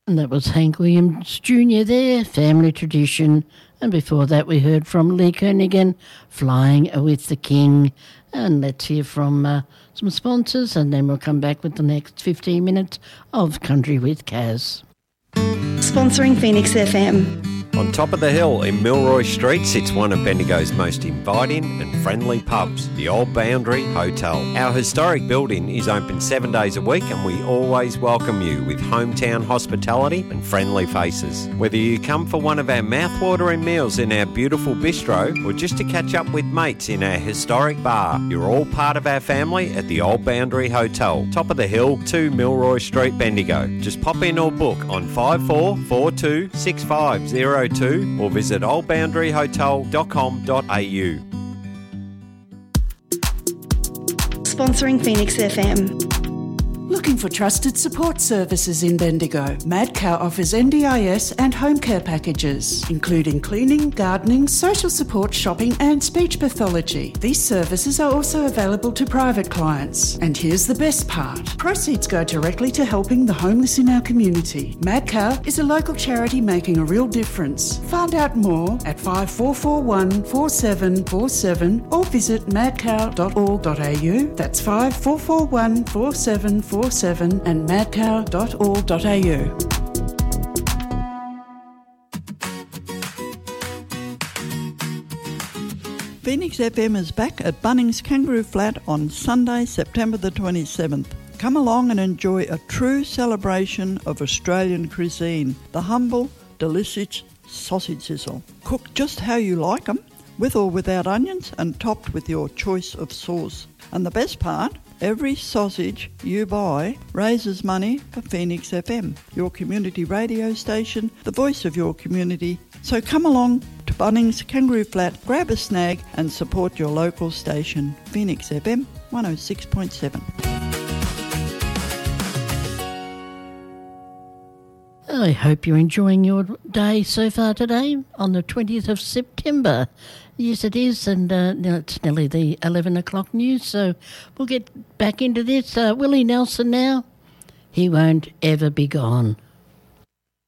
And that was Hank Williams Jr. there, Family Tradition. And before that we heard from Lee Kernaghan, Flying with the King. And let's hear from some sponsors, and then we'll come back with the next 15 minutes of Country with Kaz. Sponsoring Phoenix FM. On top of the hill in Milroy Street sits one of Bendigo's most inviting and friendly pubs, the Old Boundary Hotel. Our historic building is open 7 days a week and we always welcome you with hometown hospitality and friendly faces. Whether you come for one of our mouthwatering meals in our beautiful bistro or just to catch up with mates in our historic bar, you're all part of our family at the Old Boundary Hotel, top of the hill, 2 Milroy Street, Bendigo. Just pop in or book on 5442 6502 or visit oldboundaryhotel.com.au. Sponsoring Phoenix FM. Looking for trusted support services in Bendigo? Madcow offers NDIS and home care packages, including cleaning, gardening, social support, shopping and speech pathology. These services are also available to private clients. And here's the best part. Proceeds go directly to helping the homeless in our community. Madcow is a local charity making a real difference. Find out more at 5441 4747 or visit madcow.org.au. That's 5441 4747 and madcow.org.au. Phoenix FM is back at Bunnings Kangaroo Flat on Sunday, September the 27th. Come along and enjoy a true celebration of Australian cuisine, the humble, delicious sausage sizzle. Cooked just how you like them, with or without onions, and topped with your choice of sauce. And the best part, every sausage you buy raises money for Phoenix FM, your community radio station, the voice of your community. So come along to Bunnings Kangaroo Flat, grab a snag and support your local station, Phoenix FM 106.7. I hope you're enjoying your day so far today on the 20th of September. Yes, it is, and now it's nearly the 11 o'clock news, so we'll get back into this. Willie Nelson now. He won't ever be gone.